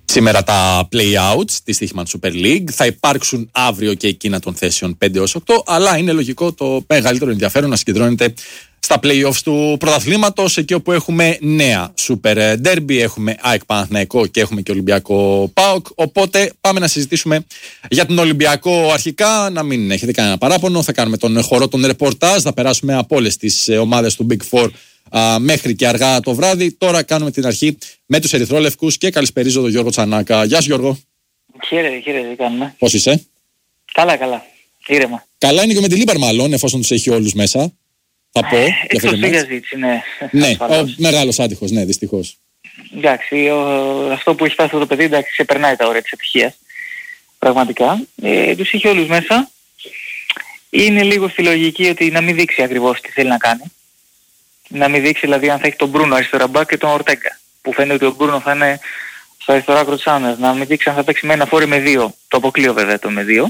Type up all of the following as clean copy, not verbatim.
Σήμερα τα play-outs της Stoichman Super League θα υπάρξουν αύριο και εκείνα των θέσεων 5 έως 8, αλλά είναι λογικό το μεγαλύτερο ενδιαφέρον να συγκεντρώνεται στα play-offs του πρωταθλήματος, εκεί όπου έχουμε νέα Super Derby, έχουμε ΑΕΚ Παναθηναϊκό και έχουμε και Ολυμπιακό ΠΑΟΚ. Οπότε πάμε να συζητήσουμε για τον Ολυμπιακό αρχικά, να μην έχετε κανένα παράπονο. Θα κάνουμε τον χορό των ρεπορτάζ, θα περάσουμε από όλες τις ομάδες του Big Four μέχρι και αργά το βράδυ. Τώρα κάνουμε την αρχή με τους ερυθρόλευκους και καλησπερίζω τον Γιώργο Τσανάκα. Γεια σου Γιώργο. Χαίρετε, τι κάνουμε. Πώς είσαι? Καλά, ήρεμα. Καλά είναι και με τη Λίμπαρ μάλλον, εφόσον τους έχει όλους μέσα. Θα πω. Εξωστή ζήτηση, ναι. Ναι, ο μεγάλος άτυχος, ναι, δυστυχώς. Εντάξει, αυτό που έχει φτάσει αυτό το παιδί, εντάξει, ξεπερνάει τα όρια της επιτυχίας. Πραγματικά. Τους είχε όλους μέσα. Είναι λίγο στη λογική ότι να μην δείξει ακριβώς τι θέλει να κάνει. Να μην δείξει δηλαδή αν θα έχει τον Μπρούνο αριστερά μπακ και τον Ορτέγκα. Που φαίνεται ότι ο Μπρούνο θα είναι στο αριστερό άκρο της άμυνας. Να μην δείξει αν θα παίξει με ένα φόρι με δύο. Το αποκλείω βέβαια το με δύο.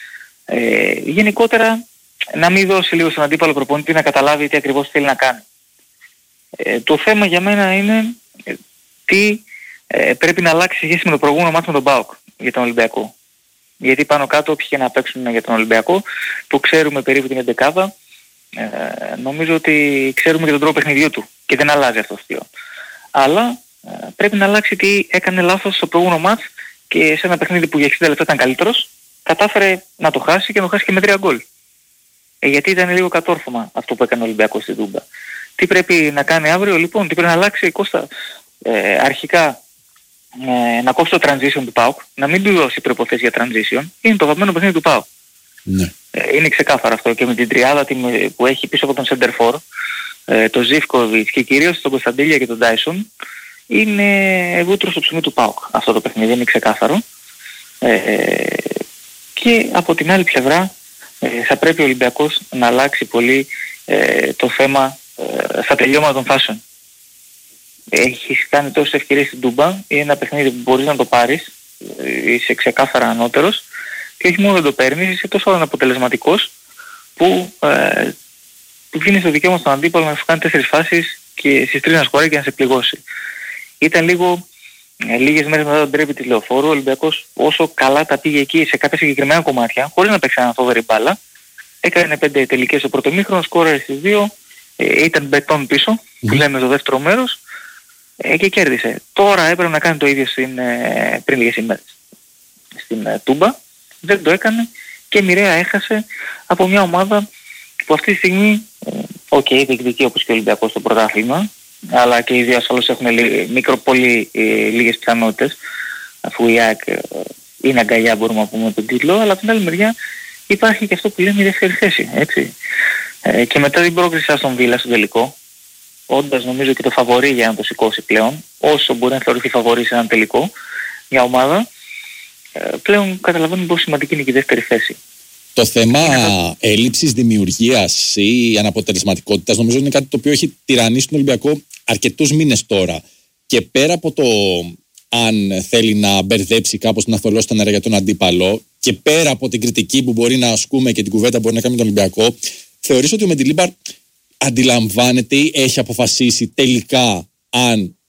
Γενικότερα να μην δώσει λίγο στον αντίπαλο προπονητή να καταλάβει τι ακριβώς θέλει να κάνει. Το θέμα για μένα είναι τι πρέπει να αλλάξει σχέση με το προηγούμενο μάτι με τον ΠΑΟΚ για τον Ολυμπιακό. Γιατί πάνω κάτω όποιοι και να παίξουν για τον Ολυμπιακό που ξέρουμε περίπου την εντεκάδα, νομίζω ότι ξέρουμε και τον τρόπο παιχνιδιού του και δεν αλλάζει αυτό το στοιχείο. Αλλά πρέπει να αλλάξει τι έκανε λάθος στο προηγούμενο μάτς και σε ένα παιχνίδι που για 60 λεπτά ήταν καλύτερος, κατάφερε να το χάσει και να το χάσει και με 3 γκολ. Γιατί ήταν λίγο κατόρθωμα αυτό που έκανε ο Ολυμπιακός στην Τούμπα. Τι πρέπει να κάνει αύριο λοιπόν, τι πρέπει να αλλάξει Κώστα, αρχικά να κόψει το transition του ΠΑΟΚ, να μην του δώσει προϋποθέσεις για transition, είναι το αγαπημένο παιχνίδι του ΠΑΟΚ. Ναι. Είναι ξεκάθαρο αυτό και με την τριάδα που έχει πίσω από τον Center For, τον Ζίβκοβιτς και κυρίως τον Κωνσταντέλια και τον Τάισον, είναι βούτυρο στο ψωμί του ΠΑΟΚ αυτό το παιχνίδι, είναι ξεκάθαρο. Και από την άλλη πλευρά θα πρέπει ο Ολυμπιακός να αλλάξει πολύ το θέμα στα τελειώματα των φάσεων. Έχεις κάνει τόσες ευκαιρίες στην Τούμπα, είναι ένα παιχνίδι που μπορείς να το πάρεις, είσαι ξεκάθαρα ανώτερος και όχι μόνο δεν το παίρνεις, είσαι τόσο αναποτελεσματικός που δίνεις το δικαίωμα στον αντίπαλο να σου κάνει 4 φάσεις και στις 3 να σκοράρει και να σε πληγώσει. Ήταν λίγο λίγες μέρες μετά τον τρέπει της Λεωφόρου, ο Ολυμπιακός όσο καλά τα πήγε εκεί σε κάποια συγκεκριμένα κομμάτια, χωρίς να παίξει ένα φοβερή μπάλα, έκανε 5 τελικές στο πρώτο μήχρονο, σκόραρε στις 2, ήταν μπετόν πίσω, που λέμε στο δεύτερο μέρος, και κέρδισε. Τώρα έπρεπε να κάνει το ίδιο πριν λίγες ημέρες στην Τούμπα, δεν το έκανε και μοιραία έχασε από μια ομάδα που αυτή τη στιγμή, διεκδικεί όπως και ο Ολυμπιακός στο πρωτάθλημα, αλλά και οι δύο ασφαλώς έχουν πολύ λίγες πιθανότητες, αφού η ΑΕΚ είναι αγκαλιά μπορούμε να πούμε τον τίτλο, αλλά από την άλλη μεριά υπάρχει και αυτό που λέμε η δεύτερη θέση, έτσι. Και μετά την πρόκριση στον Βίλα στο τελικό, όντας νομίζω και το φαβορί για να το σηκώσει πλέον, όσο μπορεί να θεωρηθεί φαβορί σε έναν τελικό για ομάδα, πλέον καταλαβαίνουμε πόσο σημαντική είναι και η δεύτερη θέση. Το θέμα έλλειψης δημιουργίας ή αναποτελεσματικότητας νομίζω είναι κάτι το οποίο έχει τυραννίσει τον Ολυμπιακό αρκετούς μήνες τώρα. Και πέρα από το αν θέλει να μπερδέψει κάπως, να θολώσει τον αέρα για τον αντίπαλο, και πέρα από την κριτική που μπορεί να ασκούμε και την κουβέντα που μπορεί να κάνει τον Ολυμπιακό, θεωρείς ότι ο Μεντιλίμπαρ αντιλαμβάνεται ή έχει αποφασίσει τελικά αν